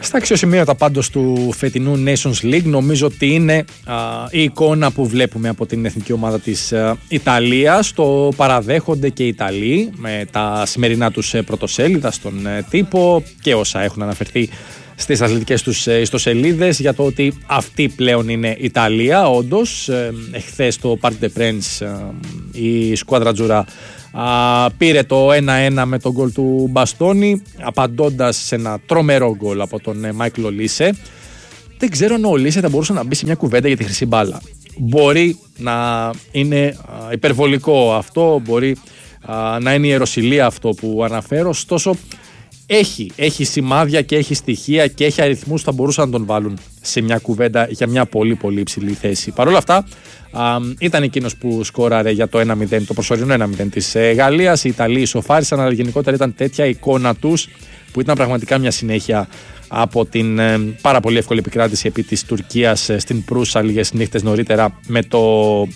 Στα αξιοσημείωτα πάντως του φετινού Nations League, νομίζω ότι είναι η εικόνα που βλέπουμε από την εθνική ομάδα της Ιταλίας. Το παραδέχονται και οι Ιταλοί με τα σημερινά τους πρωτοσέλιδα στον τύπο και όσα έχουν αναφερθεί στις αθλητικές τους ιστοσελίδες για το ότι αυτή πλέον είναι Ιταλία. Όντως, εχθές στο Parc des Princes η σκουάδρα Τζουρά πήρε το 1-1 με τον γκολ του Μπαστόνι, απαντώντας σε ένα τρομερό γκολ από τον Μάικλ Ολίσε. Δεν ξέρω αν ο Ολίσε θα μπορούσε να μπει σε μια κουβέντα για τη χρυσή μπάλα. Μπορεί να είναι υπερβολικό αυτό, μπορεί να είναι ιεροσυλία αυτό που αναφέρω, ωστόσο έχει σημάδια και έχει στοιχεία και έχει αριθμούς που θα μπορούσαν να τον βάλουν σε μια κουβέντα για μια πολύ πολύ υψηλή θέση. Παρ' όλα αυτά ήταν εκείνος που σκόραρε για το 1-0, το προσωρινό 1-0 της Γαλλίας. Οι Ιταλοί ισοφάρισαν, αλλά γενικότερα ήταν τέτοια εικόνα τους που ήταν πραγματικά μια συνέχεια από την πάρα πολύ εύκολη επικράτηση επί της Τουρκίας στην Προύσα λίγες νύχτες νωρίτερα με το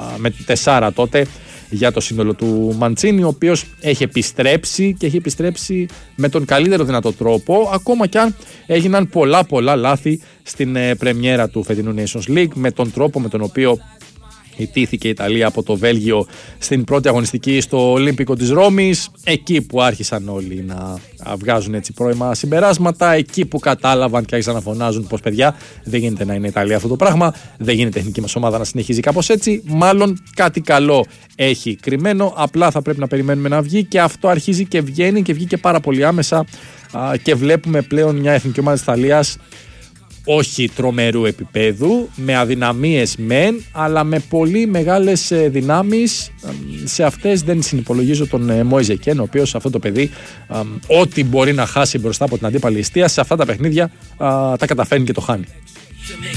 4 τότε για το σύνολο του Μαντσίνι, ο οποίος έχει επιστρέψει και έχει επιστρέψει με τον καλύτερο δυνατό τρόπο, ακόμα κι αν έγιναν πολλά λάθη στην πρεμιέρα του φετινού Nations League, με τον τρόπο με τον οποίο ιτήθηκε η Ιταλία από το Βέλγιο στην πρώτη αγωνιστική στο Ολύμπικο της Ρώμης, εκεί που άρχισαν όλοι να βγάζουν έτσι πρώιμα συμπεράσματα, εκεί που κατάλαβαν και άρχισαν να φωνάζουν πως παιδιά δεν γίνεται να είναι η Ιταλία αυτό το πράγμα, δεν γίνεται η εθνική μας ομάδα να συνεχίζει κάπως έτσι, μάλλον κάτι καλό έχει κρυμμένο, απλά θα πρέπει να περιμένουμε να βγει και αυτό αρχίζει και βγαίνει και βγήκε πάρα πολύ άμεσα και βλέπουμε πλέον μια εθνική ομάδα της Ιταλίας όχι τρομερού επίπεδου, με αδυναμίες μεν, αλλά με πολύ μεγάλες δυνάμεις. Σε αυτές δεν συνυπολογίζω τον Μόιζε Κέν, ο οποίος αυτό το παιδί ό,τι μπορεί να χάσει μπροστά από την αντίπαλη εστία, σε αυτά τα παιχνίδια τα καταφέρνει και το χάνει.